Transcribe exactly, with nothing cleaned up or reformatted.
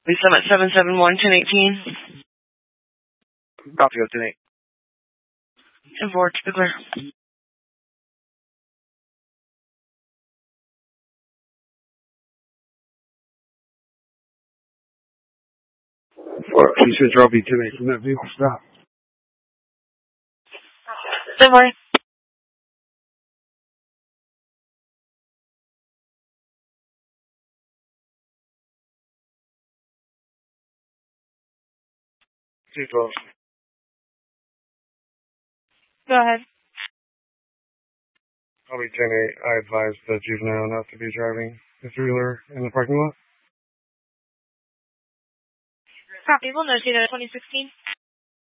Lisa, I'm at seven seven one, ten eighteen. Copy, go ten eight. And forward to the clear. Or you should drop me ten eight from that vehicle stop. Don't worry. two twelve. Go ahead. Copy ten eight. I advise the juvenile not to be driving the three-wheeler in the parking lot. Copy. We'll notate at twenty sixteen.